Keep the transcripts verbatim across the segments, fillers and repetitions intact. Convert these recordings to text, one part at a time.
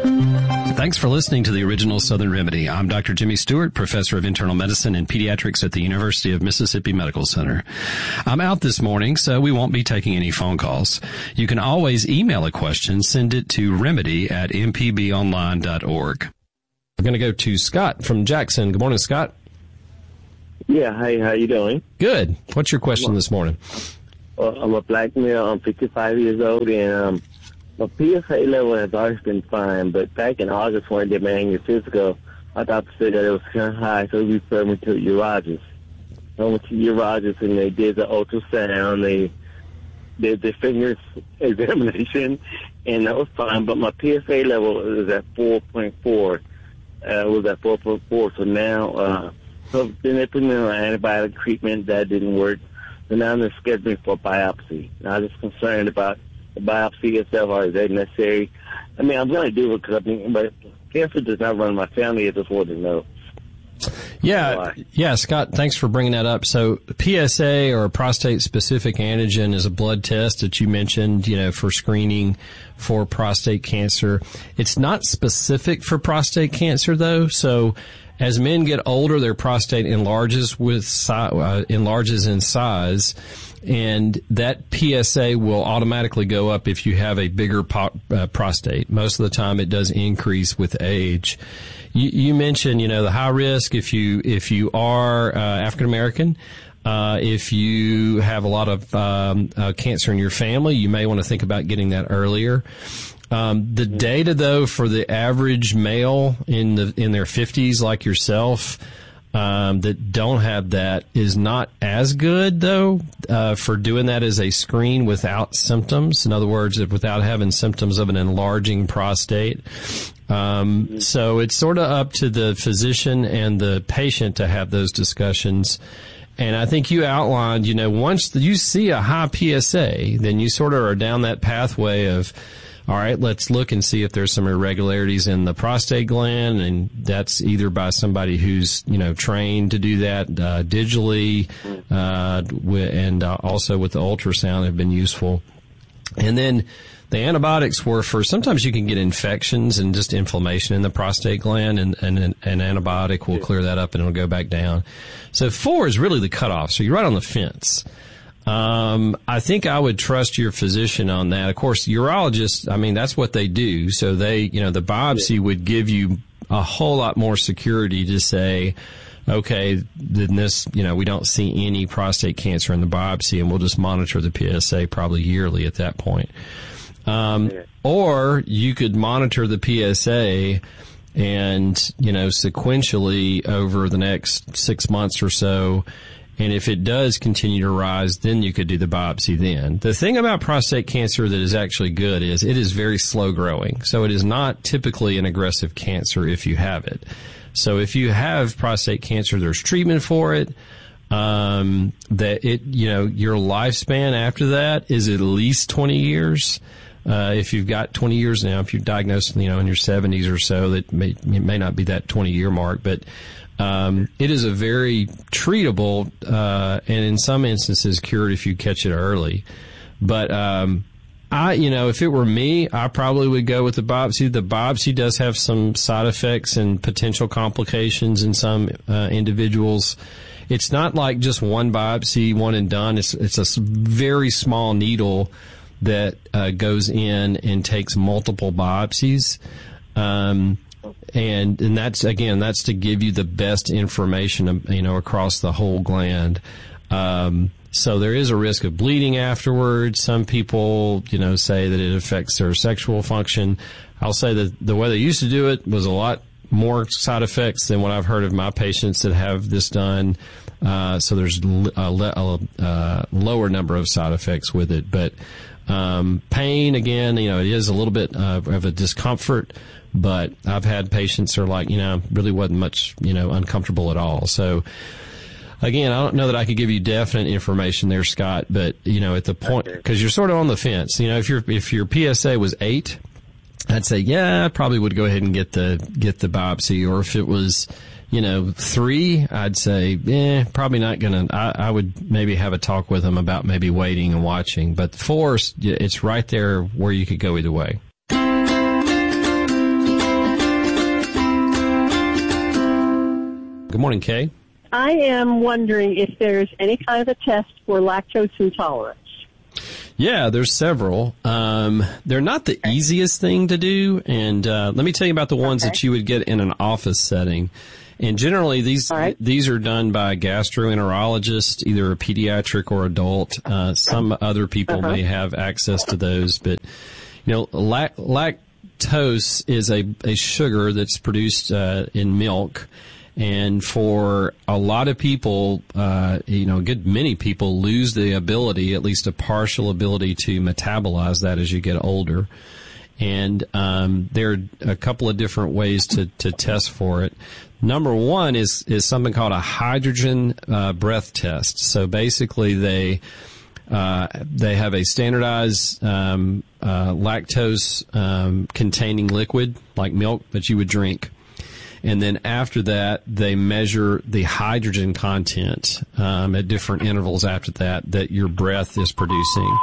Thanks for listening to the Original Southern Remedy. I'm Doctor Jimmy Stewart, professor of internal medicine and pediatrics at the University of Mississippi Medical Center. I'm out this morning, so we won't be taking any phone calls. You can always email a question. Send it to remedy at m p b online dot org. We're going to go to Scott from Jackson. Good morning, Scott. Yeah, hey, how you doing? Good. What's your question this morning? Well, I'm a black male. I'm fifty-five years old, and um, my P S A level has always been fine, but back in August when I did my annual physical, my doctor said that it was kind of high, so he referred me to urologist. I went to urologist, and they did the ultrasound. They did the fingers examination, and that was fine, but my P S A level is at four point four. Uh, it was at four point four, so now, uh, so then they put me on antibiotic treatment. That didn't work. So now they're scheduling for biopsy. Now I'm just concerned about the biopsy itself, or is that necessary? I mean, I'm going to do it because I mean, but cancer does not run in my family. I just want to know. Yeah, yeah, Scott, thanks for bringing that up. So P S A, or a prostate-specific antigen, is a blood test that you mentioned, you know, for screening for prostate cancer. It's not specific for prostate cancer, though. So as men get older, their prostate enlarges with si- uh, enlarges in size, and that P S A will automatically go up if you have a bigger po- uh, prostate. Most of the time, it does increase with age. You, you mentioned, you know, the high risk if you if you are uh, African American. Uh, if you have a lot of um, uh, cancer in your family, you may want to think about getting that earlier. Um, the data, though, for the average male in the in their fifties, like yourself, um, that don't have that, is not as good, though, uh, for doing that as a screen without symptoms. In other words, without having symptoms of an enlarging prostate. Um, so it's sort of up to the physician and the patient to have those discussions. And I think you outlined, you know, once you see a high P S A, then you sort of are down that pathway of, all right, let's look and see if there's some irregularities in the prostate gland, and that's either by somebody who's, you know, trained to do that uh, digitally, uh, and uh, also with the ultrasound have been useful. And then the antibiotics were for, sometimes you can get infections and just inflammation in the prostate gland, and, and an, an antibiotic will clear that up and it'll go back down. So four is really the cutoff. So you're right on the fence. Um, I think I would trust your physician on that. Of course, urologists, I mean, that's what they do. So they, you know, the biopsy would give you a whole lot more security to say, okay, then this, you know, we don't see any prostate cancer in the biopsy, and we'll just monitor the P S A probably yearly at that point. Um, or you could monitor the P S A and, you know, sequentially over the next six months or so. And if it does continue to rise, then you could do the biopsy then. The thing about prostate cancer that is actually good is it is very slow growing. So it is not typically an aggressive cancer if you have it. So if you have prostate cancer, there's treatment for it. Um, that it, you know, your lifespan after that is at least twenty years. Uh, if you've got twenty years now, if you're diagnosed, you know, in your seventies or so, that may, it may not be that twenty year mark, but Um, it is a very treatable, uh, and in some instances cured if you catch it early. But, um, I, you know, if it were me, I probably would go with the biopsy. The biopsy does have some side effects and potential complications in some, uh, individuals. It's not like just one biopsy, one and done. It's, it's a very small needle that, uh, goes in and takes multiple biopsies. Um, And, and that's, again, that's to give you the best information, you know, across the whole gland. Um, so there is a risk of bleeding afterwards. Some people, you know, say that it affects their sexual function. I'll say that the way they used to do it was a lot more side effects than what I've heard of my patients that have this done. Uh, so there's a, a, a lower number of side effects with it. But, um, pain, again, you know, it is a little bit uh, of a discomfort. But I've had patients that are like, you know, really wasn't much, you know, uncomfortable at all. So, again, I don't know that I could give you definite information there, Scott, but, you know, at the point, because you're sort of on the fence. You know, if your if your P S A was eight, I'd say, yeah, I probably would go ahead and get the get the biopsy. Or if it was, you know, three, I'd say, eh, probably not going to. I would maybe have a talk with them about maybe waiting and watching. But four, it's right there where you could go either way. Good morning, Kay. I am wondering if there's any kind of a test for lactose intolerance. Yeah, there's several. Um, they're not the easiest thing to do, and uh, let me tell you about the ones okay. that you would get in an office setting. And generally, these right. these are done by a gastroenterologist, either a pediatric or adult. Uh, some other people uh-huh. may have access to those, but you know, lac- lactose is a, a sugar that's produced uh, in milk. And for a lot of people, uh, you know, a good many people lose the ability, at least a partial ability, to metabolize that as you get older. And um, there are a couple of different ways to, to test for it. Number one is, is something called a hydrogen uh, breath test. So basically they uh, they have a standardized um, uh, lactose um, containing liquid like milk that you would drink. And then after that, they measure the hydrogen content um, at different intervals after that that your breath is producing.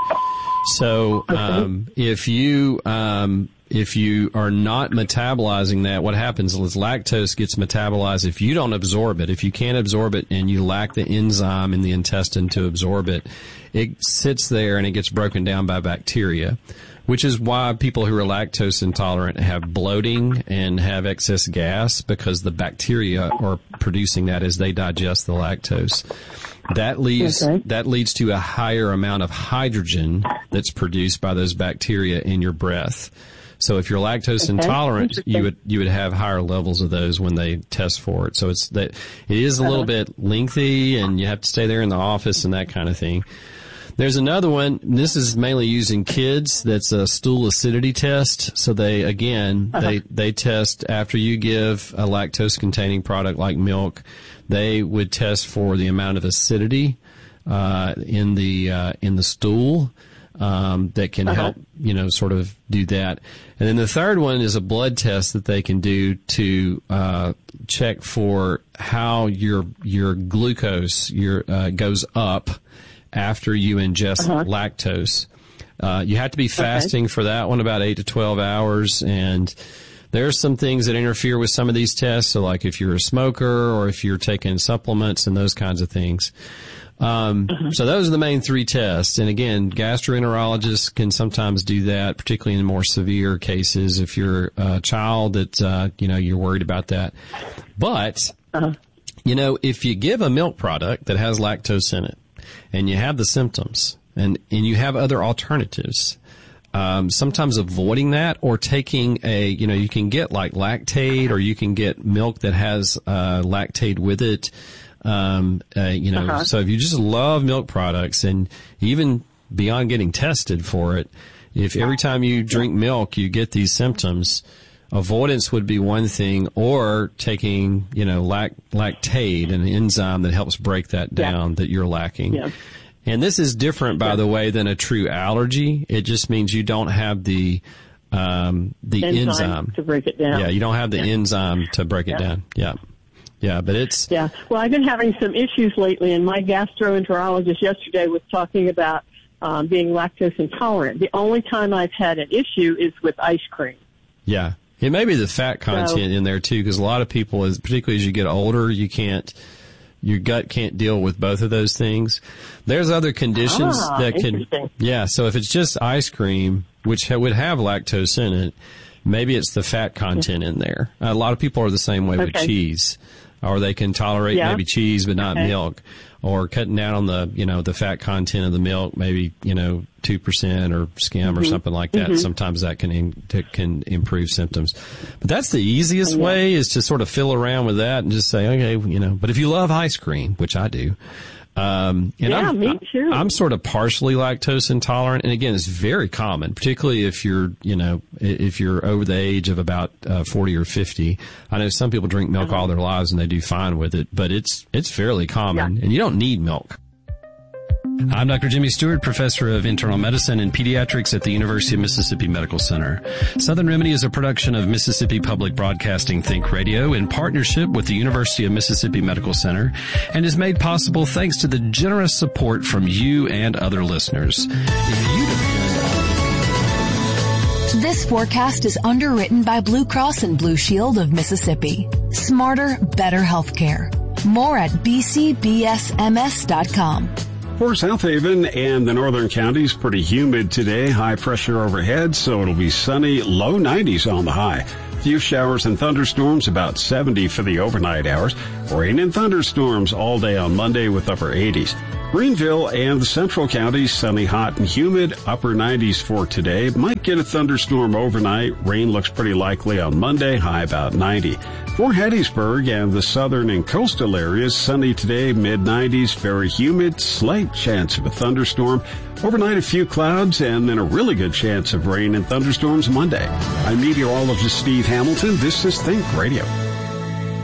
So um, if you um, if you are not metabolizing that, what happens is lactose gets metabolized. If you don't absorb it, if you can't absorb it and you lack the enzyme in the intestine to absorb it, it sits there and it gets broken down by bacteria. Which is why people who are lactose intolerant have bloating and have excess gas, because the bacteria are producing that as they digest the lactose. That leads okay. that leads to a higher amount of hydrogen that's produced by those bacteria in your breath. So if you're lactose okay. intolerant, you would you would have higher levels of those when they test for it. So it's that it is a little uh-huh. bit lengthy, and you have to stay there in the office and that kind of thing. There's another one. This is mainly used in kids. That's a stool acidity test. So they, again, uh-huh. they, they test after you give a lactose containing product like milk. They would test for the amount of acidity, uh, in the, uh, in the stool, um, that can uh-huh. help, you know, sort of do that. And then the third one is a blood test that they can do to, uh, check for how your, your glucose, your, uh, goes up after you ingest uh-huh. lactose. Uh, you have to be fasting okay. for that one, about eight to twelve hours. And there's some things that interfere with some of these tests. So like if you're a smoker or if you're taking supplements and those kinds of things. Um, uh-huh. So those are the main three tests. And again, gastroenterologists can sometimes do that, particularly in more severe cases. If you're a child that, uh, you know, you're worried about that. But, uh-huh. you know, if you give a milk product that has lactose in it, and you have the symptoms, and, and you have other alternatives, um, sometimes avoiding that or taking a, you know, you can get like Lactaid, or you can get milk that has uh, Lactaid with it. Um, uh, you know, uh-huh. so if you just love milk products, and even beyond getting tested for it, if every time you drink milk you get these symptoms, avoidance would be one thing, or taking, you know, lac- Lactaid, an enzyme that helps break that down yeah. that you're lacking. Yeah. And this is different, by yeah. the way, than a true allergy. It just means you don't have the um, the enzyme, enzyme to break it down. Yeah, you don't have the yeah. enzyme to break it yeah. down. Yeah. Yeah, but it's... Yeah. Well, I've been having some issues lately, and my gastroenterologist yesterday was talking about um, being lactose intolerant. The only time I've had an issue is with ice cream. Yeah. It may be the fat content so, in there too, because a lot of people, particularly as you get older, you can't, your gut can't deal with both of those things. There's other conditions ah, that can, yeah. So if it's just ice cream, which ha- would have lactose in it, maybe it's the fat content in there. A lot of people are the same way okay. with cheese, or they can tolerate yeah. maybe cheese but not okay. milk, or cutting down on the, you know, the fat content of the milk, maybe, you know, two percent or skim mm-hmm. or something like that. Mm-hmm. Sometimes that can in, can improve symptoms. But that's the easiest yeah. way, is to sort of fill around with that and just say, okay, you know, but if you love ice cream, which I do, Um, and yeah, I'm, me too. I'm sort of partially lactose intolerant, and again, it's very common, particularly if you're, you know, if you're over the age of about uh, forty or fifty. I know some people drink milk uh-huh. all their lives and they do fine with it, but it's it's fairly common, yeah. and you don't need milk. I'm Doctor Jimmy Stewart, professor of internal medicine and pediatrics at the University of Mississippi Medical Center. Southern Remedy is a production of Mississippi Public Broadcasting Think Radio in partnership with the University of Mississippi Medical Center, and is made possible thanks to the generous support from you and other listeners. If you depend This forecast is underwritten by Blue Cross and Blue Shield of Mississippi. Smarter, better healthcare. More at b c b s m s dot com. For South Haven and the northern counties, pretty humid today. High pressure overhead, so it'll be sunny, low nineties on the high. Few showers and thunderstorms, about seventy for the overnight hours. Rain and thunderstorms all day on Monday with upper eighties. Greenville and the central counties, sunny, hot, and humid, upper nineties for today. Might get a thunderstorm overnight. Rain looks pretty likely on Monday, high about ninety. For Hattiesburg and the southern and coastal areas, sunny today, mid nineties, very humid, slight chance of a thunderstorm. Overnight, a few clouds, and then a really good chance of rain and thunderstorms Monday. I'm meteorologist Steve Hamilton. This is Think Radio.